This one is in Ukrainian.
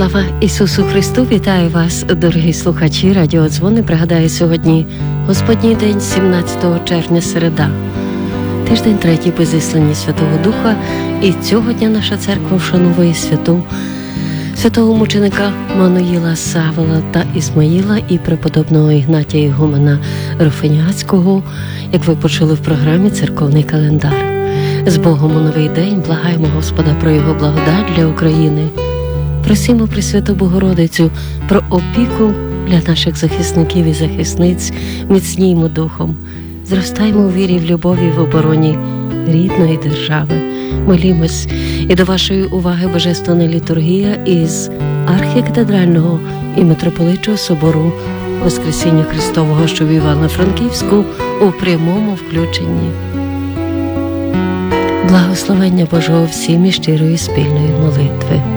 Слава Ісусу Христу! Вітаю вас, дорогі слухачі радіодзвони. Пригадаю, сьогодні Господній день, 17 червня, середа. Тиждень третій по зісланні Святого Духа. І цього дня наша церква вшановує святого мученика Мануїла, Савела та Ісмаїла і преподобного Ігнатія Ігумена Руфеняцького, як ви почули в програмі «Церковний календар». З Богом у новий день благаємо Господа про Його благодать для України. Просимо Пресвяту Богородицю про опіку для наших захисників і захисниць, міцнімо духом. Зростаємо у вірі, в любові, в обороні рідної держави. Молімось. І до вашої уваги Божественна літургія із архікатедрального і митрополитчого собору Воскресіння Христового, що в Івано-Франківську, у прямому включенні. Благословення Божого всім і щирої спільної молитви.